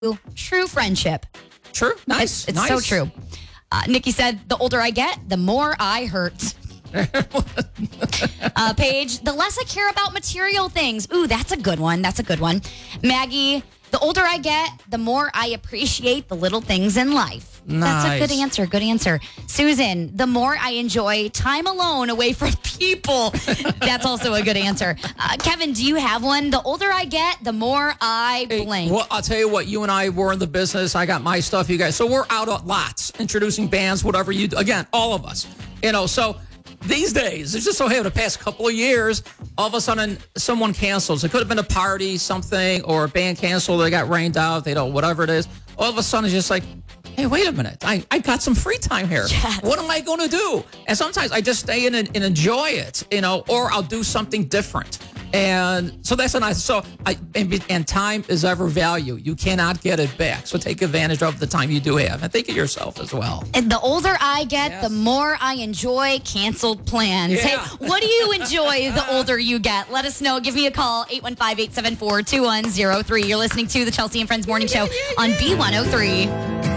true friendship. True. Nice. It's nice. so true. Nikki said, the older I get, the more I hurt. Paige, the less I care about material things. Ooh, that's a good one. Maggie, the older I get, the more I appreciate the little things in life. Nice. That's a good answer. Susan, the more I enjoy time alone away from people. That's also a good answer. Kevin, do you have one? The older I get, the more I blank. Well, I'll tell you what, you and I were in the business. I got my stuff, you guys. So we're out at lots, introducing bands, whatever you do. Again, all of us. So these days, it's just so happened the past couple of years, all of a sudden someone cancels. It could have been a party, something, or a band canceled. They got rained out. They don't, whatever it is. All of a sudden, it's just like, hey, wait a minute. I got some free time here. Yes. What am I going to do? And sometimes I just stay in and enjoy it, or I'll do something different. And so that's a nice. So and time is ever value. You cannot get it back. So take advantage of the time you do have, and think of yourself as well. And the older I get, the more I enjoy canceled plans. Yeah. Hey, what do you enjoy the older you get? Let us know. Give me a call, 815-874-2103. You're listening to the Chelsea and Friends Morning Show on B103.